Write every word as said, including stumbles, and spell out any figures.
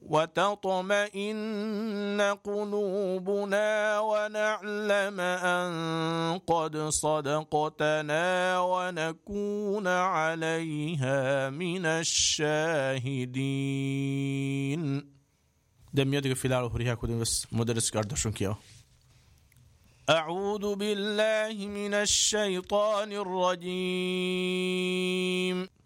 وتطمئن قلوبنا ونعلم أن قد صدقتنا ونكون عليها من الشاهدين. دميتك في العالم فريها كودن بس مدرس كاردشون كيو. أعوذ بالله من الشيطان الرجيم.